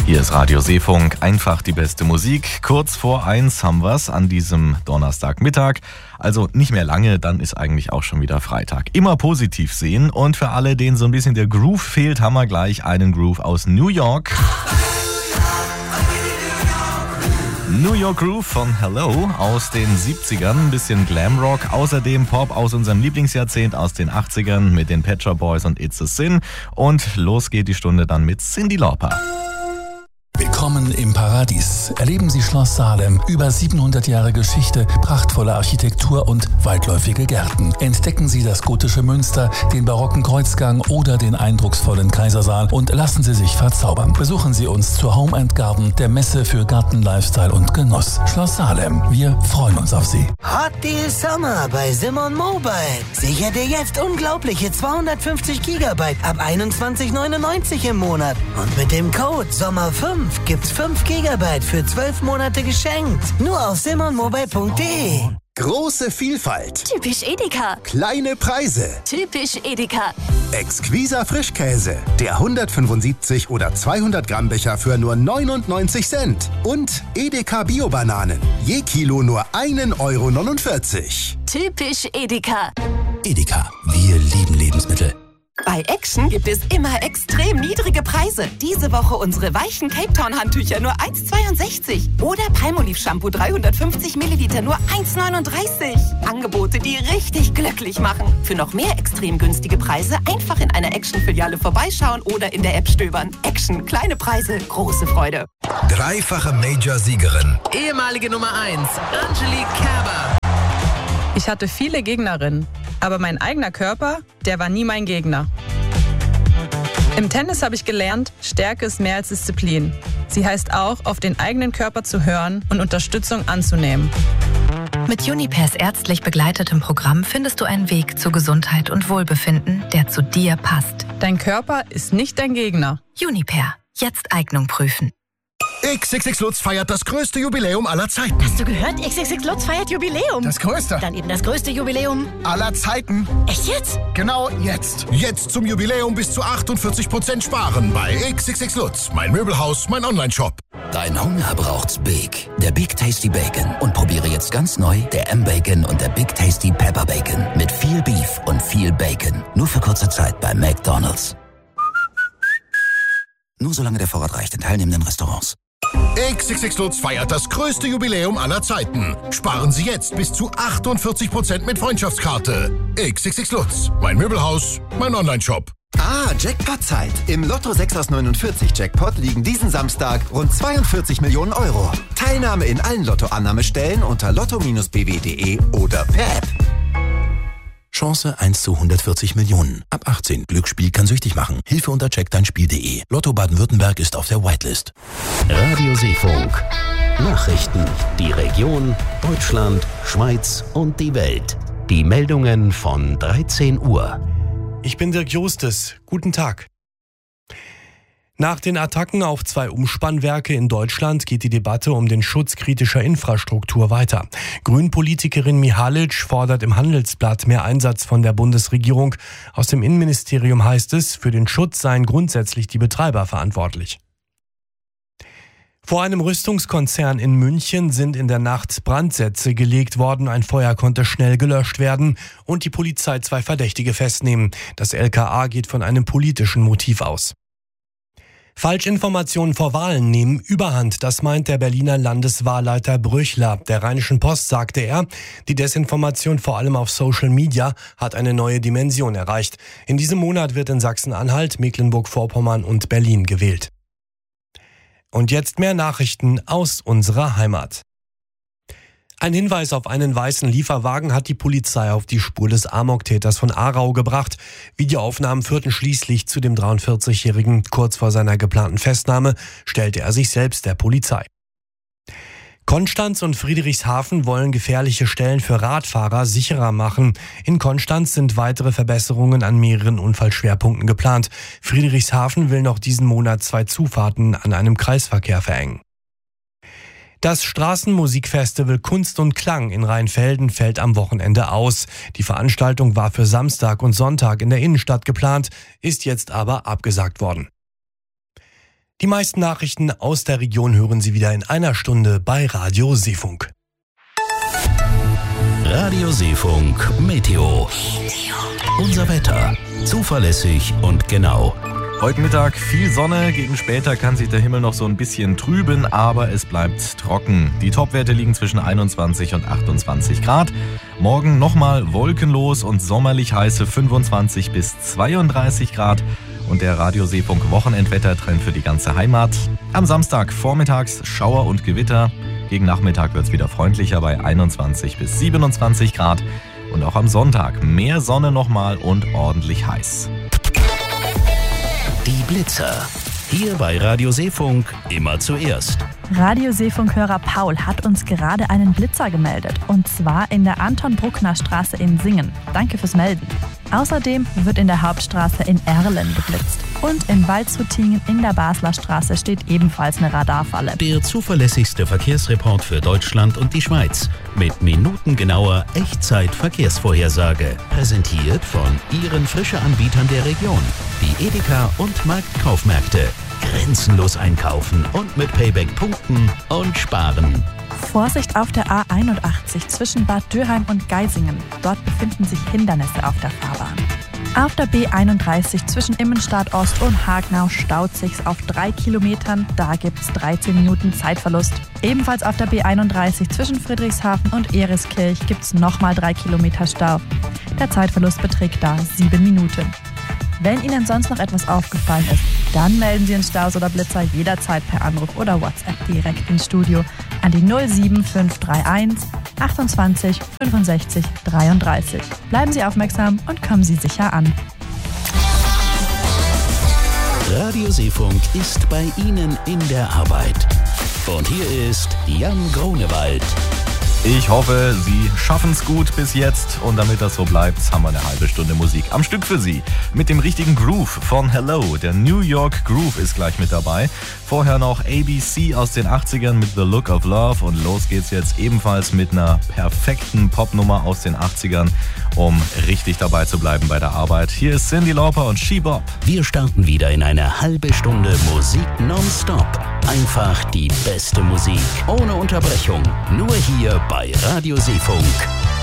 Hier ist Radio Seefunk, einfach die beste Musik. Kurz vor 1 haben wir's an diesem Donnerstagmittag. Also nicht mehr lange, dann ist eigentlich auch schon wieder Freitag. Immer positiv sehen, und für alle, denen so ein bisschen der Groove fehlt, haben wir gleich einen Groove aus New York. New York Groove von Hello aus den 70ern, ein bisschen Glamrock, außerdem Pop aus unserem Lieblingsjahrzehnt aus den 80ern mit den Pet Shop Boys und It's a Sin. Und los geht die Stunde dann mit Cyndi Lauper. Willkommen im Paradies. Erleben Sie Schloss Salem. Über 700 Jahre Geschichte, prachtvolle Architektur und weitläufige Gärten. Entdecken Sie das gotische Münster, den barocken Kreuzgang oder den eindrucksvollen Kaisersaal und lassen Sie sich verzaubern. Besuchen Sie uns zur Home & Garden, der Messe für Garten, Lifestyle und Genuss. Schloss Salem. Wir freuen uns auf Sie. Hot Deal Summer bei Simon Mobile. Sicher dir jetzt unglaubliche 250 GB ab 21,99 im Monat. Und mit dem Code SOMMER5 gibt's 5 GB für 12 Monate geschenkt. Nur auf simonmobile.de. Große Vielfalt. Typisch Edeka. Kleine Preise. Typisch Edeka. Exquiser Frischkäse. Der 175 oder 200 Gramm Becher für nur 99 Cent. Und Edeka Bio-Bananen. Je Kilo nur 1,49 €. Typisch Edeka. Edeka. Wir lieben Lebensmittel. Bei Action gibt es immer extrem niedrige Preise. Diese Woche unsere weichen Cape Town Handtücher nur 1,62. Oder Palmolive Shampoo 350 Milliliter nur 1,39. Angebote, die richtig glücklich machen. Für noch mehr extrem günstige Preise einfach in einer Action-Filiale vorbeischauen oder in der App stöbern. Action, kleine Preise, große Freude. Dreifache Major-Siegerin. Ehemalige Nummer 1, Angelique Kerber. Ich hatte viele Gegnerinnen, aber mein eigener Körper, der war nie mein Gegner. Im Tennis habe ich gelernt, Stärke ist mehr als Disziplin. Sie heißt auch, auf den eigenen Körper zu hören und Unterstützung anzunehmen. Mit Junipers ärztlich begleitetem Programm findest du einen Weg zu Gesundheit und Wohlbefinden, der zu dir passt. Dein Körper ist nicht dein Gegner. Juniper. Jetzt Eignung prüfen. XXX Lutz feiert das größte Jubiläum aller Zeiten. Hast du gehört? XXX Lutz feiert Jubiläum. Das größte. Dann eben das größte Jubiläum aller Zeiten. Echt jetzt? Genau jetzt. Jetzt zum Jubiläum bis zu 48% sparen bei XXX Lutz. Mein Möbelhaus, mein Onlineshop. Dein Hunger braucht's Big. Der Big Tasty Bacon. Und probiere jetzt ganz neu der M-Bacon und der Big Tasty Pepper Bacon. Mit viel Beef und viel Bacon. Nur für kurze Zeit bei McDonald's. Nur solange der Vorrat reicht in teilnehmenden Restaurants. XXX Lutz feiert das größte Jubiläum aller Zeiten. Sparen Sie jetzt bis zu 48% mit Freundschaftskarte. XXX Lutz. Mein Möbelhaus, mein Onlineshop. Jackpot-Zeit. Im Lotto 6 aus 49 Jackpot liegen diesen Samstag rund 42 Millionen €. Teilnahme in allen Lottoannahmestellen unter lotto-bw.de oder per App. Chance 1 zu 140 Millionen. Ab 18. Glücksspiel kann süchtig machen. Hilfe unter checkdeinspiel.de. Lotto Baden-Württemberg ist auf der Whitelist. Radio Seefunk. Nachrichten. Die Region, Deutschland, Schweiz und die Welt. Die Meldungen von 13 Uhr. Ich bin Dirk Justes. Guten Tag. Nach den Attacken auf 2 Umspannwerke in Deutschland geht die Debatte um den Schutz kritischer Infrastruktur weiter. Grünpolitikerin Mihalic fordert im Handelsblatt mehr Einsatz von der Bundesregierung. Aus dem Innenministerium heißt es, für den Schutz seien grundsätzlich die Betreiber verantwortlich. Vor einem Rüstungskonzern in München sind in der Nacht Brandsätze gelegt worden. Ein Feuer konnte schnell gelöscht werden und die Polizei 2 Verdächtige festnehmen. Das LKA geht von einem politischen Motiv aus. Falschinformationen vor Wahlen nehmen Überhand, das meint der Berliner Landeswahlleiter Brüchler. Der Rheinischen Post sagte er, die Desinformation vor allem auf Social Media hat eine neue Dimension erreicht. In diesem Monat wird in Sachsen-Anhalt, Mecklenburg-Vorpommern und Berlin gewählt. Und jetzt mehr Nachrichten aus unserer Heimat. Ein Hinweis auf einen weißen Lieferwagen hat die Polizei auf die Spur des Amoktäters von Aarau gebracht. Videoaufnahmen führten schließlich zu dem 43-Jährigen. Kurz vor seiner geplanten Festnahme stellte er sich selbst der Polizei. Konstanz und Friedrichshafen wollen gefährliche Stellen für Radfahrer sicherer machen. In Konstanz sind weitere Verbesserungen an mehreren Unfallschwerpunkten geplant. Friedrichshafen will noch diesen Monat 2 Zufahrten an einem Kreisverkehr verengen. Das Straßenmusikfestival Kunst und Klang in Rheinfelden fällt am Wochenende aus. Die Veranstaltung war für Samstag und Sonntag in der Innenstadt geplant, ist jetzt aber abgesagt worden. Die meisten Nachrichten aus der Region hören Sie wieder in einer Stunde bei Radio Seefunk. Radio Seefunk Meteo. Unser Wetter. Zuverlässig und genau. Heute Mittag viel Sonne, gegen später kann sich der Himmel noch so ein bisschen trüben, aber es bleibt trocken. Die Topwerte liegen zwischen 21 und 28 Grad. Morgen nochmal wolkenlos und sommerlich heiße 25 bis 32 Grad. Und der Radio Seefunk Wochenendwettertrend für die ganze Heimat. Am Samstag vormittags Schauer und Gewitter. Gegen Nachmittag wird es wieder freundlicher bei 21 bis 27 Grad. Und auch am Sonntag mehr Sonne nochmal und ordentlich heiß. Die Blitzer. Hier bei Radio Seefunk immer zuerst. Radio Seefunk-Hörer Paul hat uns gerade einen Blitzer gemeldet. Und zwar in der Anton-Bruckner-Straße in Singen. Danke fürs Melden. Außerdem wird in der Hauptstraße in Erlen geblitzt. Und in Waldshutingen in der Basler Straße steht ebenfalls eine Radarfalle. Der zuverlässigste Verkehrsreport für Deutschland und die Schweiz. Mit minutengenauer Echtzeit-Verkehrsvorhersage. Präsentiert von Ihren Frische-Anbietern der Region. Die Edeka und Marktkaufmärkte. Grenzenlos einkaufen und mit Payback punkten und sparen. Vorsicht auf der A81 zwischen Bad Dürheim und Geisingen. Dort befinden sich Hindernisse auf der Fahrbahn. Auf der B31 zwischen Immenstadt Ost und Hagenau staut sich's auf 3 Kilometern. Da gibt's 13 Minuten Zeitverlust. Ebenfalls auf der B31 zwischen Friedrichshafen und Eriskirch gibt's nochmal 3 Kilometer Stau. Der Zeitverlust beträgt da 7 Minuten. Wenn Ihnen sonst noch etwas aufgefallen ist, dann melden Sie uns Staus oder Blitzer jederzeit per Anruf oder WhatsApp direkt ins Studio an die 07531 28 65 33. Bleiben Sie aufmerksam und kommen Sie sicher an. Radio Seefunk ist bei Ihnen in der Arbeit. Und hier ist Jan Grunewald. Ich hoffe, Sie schaffen es gut bis jetzt und damit das so bleibt, haben wir eine halbe Stunde Musik am Stück für Sie. Mit dem richtigen Groove von Hello. Der New York Groove ist gleich mit dabei. Vorher noch ABC aus den 80ern mit The Look of Love und los geht's jetzt ebenfalls mit einer perfekten Popnummer aus den 80ern, um richtig dabei zu bleiben bei der Arbeit. Hier ist Cyndi Lauper und She Bop. Wir starten wieder in eine halbe Stunde Musik nonstop. Einfach die beste Musik, ohne Unterbrechung. Nur hier bei Radio Seefunk.